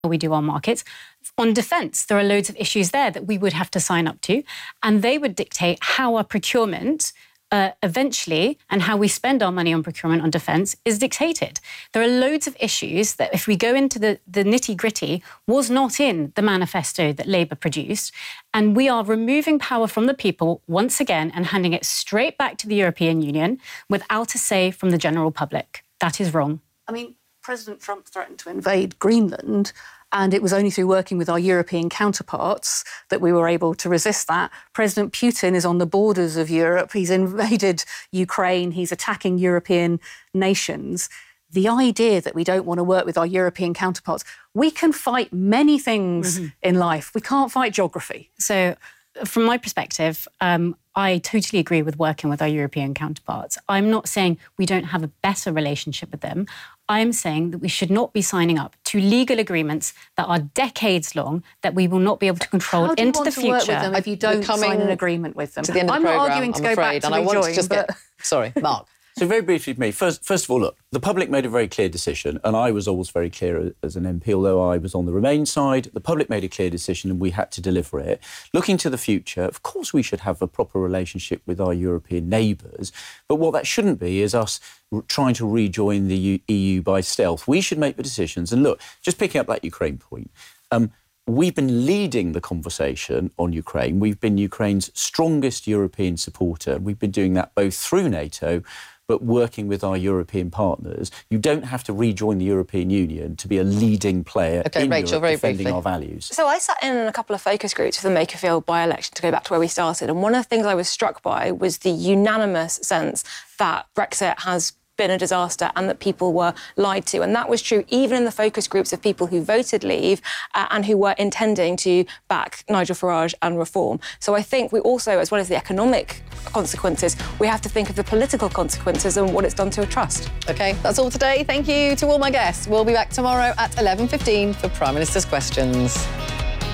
we do our markets. On defence, there are loads of issues there that we would have to sign up to, and they would dictate how our procurement eventually, and how we spend our money on procurement on defence is dictated. There are loads of issues that, if we go into the nitty-gritty, was not in the manifesto that Labour produced, and we are removing power from the people once again and handing it straight back to the European Union without a say from the general public. That is wrong. I mean, President Trump threatened to invade Greenland, and it was only through working with our European counterparts that we were able to resist that. President Putin is on the borders of Europe. He's invaded Ukraine. He's attacking European nations. The idea that we don't want to work with our European counterparts, we can fight many things in life. We can't fight geography. So, from my perspective, I totally agree with working with our European counterparts. I'm not saying we don't have a better relationship with them. I'm saying that we should not be signing up to legal agreements that are decades long, that we will not be able to control into the future. How do you want to work with them if you don't sign an agreement with them? To the end of I'm the not programme, arguing to I'm go afraid, back to and rejoin, I want to just but... Sorry, Mark. So very briefly for me, first of all, look, the public made a very clear decision, and I was always very clear as an MP, although I was on the Remain side. The public made a clear decision and we had to deliver it. Looking to the future, of course we should have a proper relationship with our European neighbours, but what that shouldn't be is us trying to rejoin the EU by stealth. We should make the decisions. And look, just picking up that Ukraine point, we've been leading the conversation on Ukraine. We've been Ukraine's strongest European supporter. We've been doing that both through NATO, but working with our European partners. You don't have to rejoin the European Union to be a leading player in Rachel, Europe defending our values. So I sat in a couple of focus groups for the Makerfield by-election, to go back to where we started, and one of the things I was struck by was the unanimous sense that Brexit has been a disaster and that people were lied to. And that was true even in the focus groups of people who voted Leave and who were intending to back Nigel Farage and reform. So I think we also, as well as the economic consequences, we have to think of the political consequences and what it's done to a trust. OK, that's all today. Thank you to all my guests. We'll be back tomorrow at 11:15 for Prime Minister's Questions.